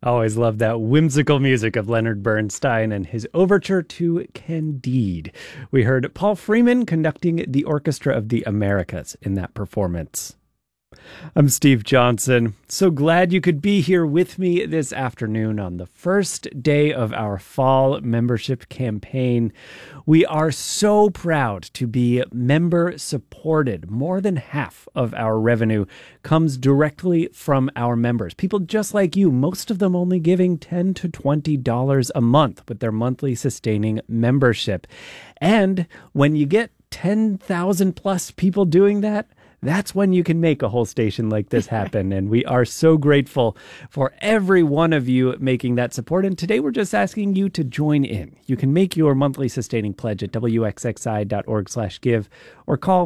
Always love that whimsical music of Leonard Bernstein and his overture to Candide. We heard Paul Freeman conducting the Orchestra of the Americas in that performance. I'm Steve Johnson. So glad you could be here with me this afternoon on the first day of our fall membership campaign. We are so proud to be member supported. More than half of our revenue comes directly from our members. People just like you, most of them only giving $10 to $20 a month with their monthly sustaining membership. And when you get 10,000 plus people doing that, that's when you can make a whole station like this happen. And we are so grateful for every one of you making that support. And today we're just asking you to join in. You can make your monthly sustaining pledge at wxxi.org/give or call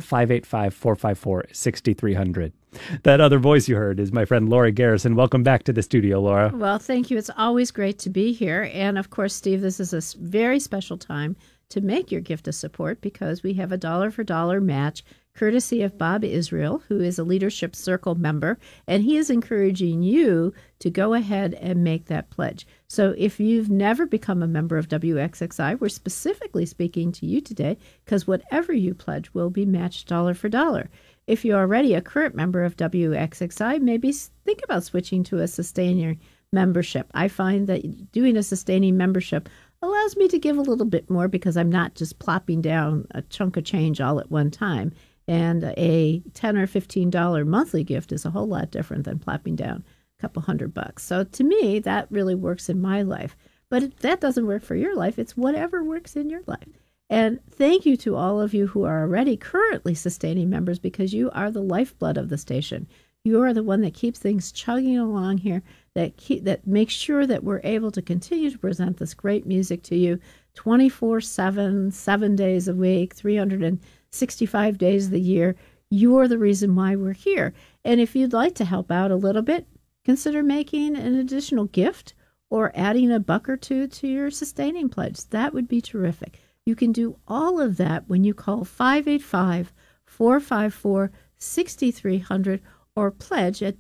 585-454-6300. That other voice you heard is my friend Laura Garrison. Welcome back to the studio, Laura. Well, thank you. It's always great to be here. And of course, Steve, this is a very special time to make your gift of support because we have a dollar for dollar match courtesy of Bob Israel, who is a Leadership Circle member, and he is encouraging you to go ahead and make that pledge. So if you've never become a member of WXXI, we're specifically speaking to you today because whatever you pledge will be matched dollar for dollar. If you're already a current member of WXXI, maybe think about switching to a sustaining membership. I find that doing a sustaining membership allows me to give a little bit more because I'm not just plopping down a chunk of change all at one time. And a $10 or $15 monthly gift is a whole lot different than plopping down a couple $100. So to me, that really works in my life. But if that doesn't work for your life, it's whatever works in your life. And thank you to all of you who are already currently sustaining members because you are the lifeblood of the station. You are the one that keeps things chugging along here, that makes sure that we're able to continue to present this great music to you 24/7, 7 days a week, 365 days of the year. You're the reason why we're here. And if you'd like to help out a little bit, consider making an additional gift or adding a buck or two to your sustaining pledge. That would be terrific. You can do all of that when you call 585-454-6300 or pledge at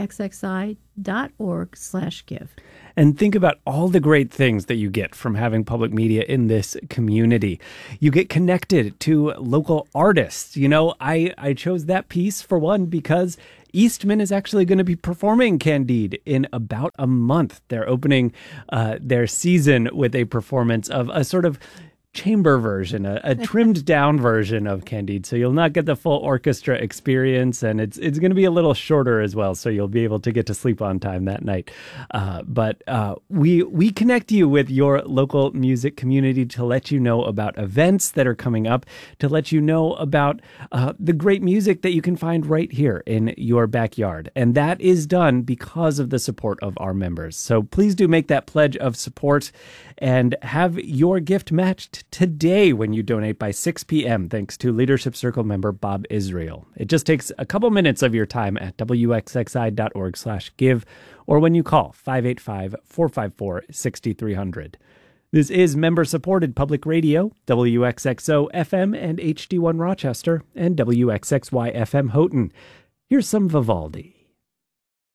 wxxi.org/give. And think about all the great things that you get from having public media in this community. You get connected to local artists. You know, I chose that piece for one because Eastman is actually going to be performing Candide in about a month. They're opening their season with a performance of a sort of chamber version, a trimmed down version of Candide. So you'll not get the full orchestra experience, and it's going to be a little shorter as well. So you'll be able to get to sleep on time that night. But we connect you with your local music community to let you know about events that are coming up, to let you know about the great music that you can find right here in your backyard. And that is done because of the support of our members. So please do make that pledge of support and have your gift matched today when you donate by 6 p.m. thanks to Leadership Circle member Bob Israel. It just takes a couple minutes of your time at wxxi.org/give or when you call 585-454-6300. This is member-supported public radio, WXXO FM and HD1 Rochester and WXXY FM Houghton. Here's some Vivaldi.